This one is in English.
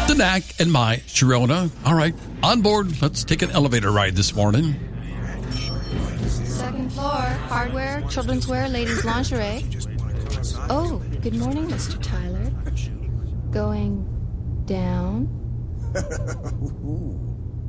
Danak and my Sharona. All right, on board. Let's take an elevator ride this morning. Second floor, hardware, children's wear, ladies' lingerie. Oh, good morning, Mr. Tyler. Going down?